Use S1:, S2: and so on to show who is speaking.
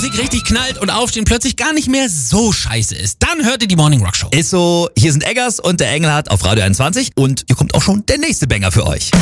S1: Musik richtig knallt und Aufstehen plötzlich gar nicht mehr so scheiße ist, dann hört ihr die Morning Rock Show.
S2: Ist so, hier sind Eggers und der Engelhardt auf Radio 21 und hier kommt auch schon der nächste Banger für euch.